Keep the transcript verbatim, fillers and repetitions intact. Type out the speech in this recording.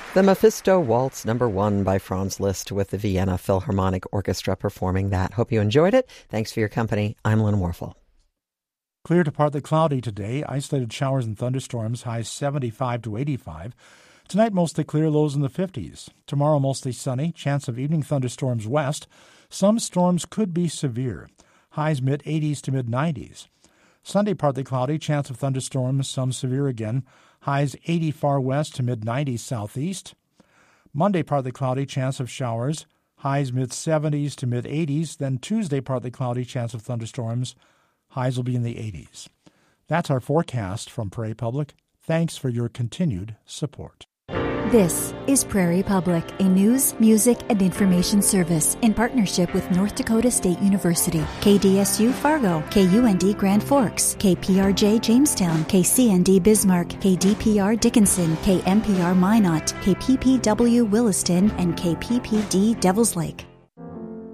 The Mephisto Waltz number one by Franz Liszt with the Vienna Philharmonic Orchestra performing that. Hope you enjoyed it. Thanks for your company. I'm Lynn Warfel. Clear to partly cloudy today. Isolated showers and thunderstorms, highs seventy-five to eighty-five. Tonight, mostly clear, lows in the fifties. Tomorrow, mostly sunny. Chance of evening thunderstorms west. Some storms could be severe. Highs mid-eighties to mid-nineties. Sunday, partly cloudy. Chance of thunderstorms, some severe again. Highs eighty far west to mid-nineties southeast. Monday, partly cloudy. Chance of showers. Highs mid-seventies to mid-eighties. Then Tuesday, partly cloudy. Chance of thunderstorms. Highs will be in the eighties. That's our forecast from Prairie Public. Thanks for your continued support. This is Prairie Public, a news, music, and information service in partnership with North Dakota State University, K D S U Fargo, K U N D Grand Forks, K P R J Jamestown, K C N D Bismarck, K D P R Dickinson, K M P R Minot, K P P W Williston, and K P P D Devils Lake.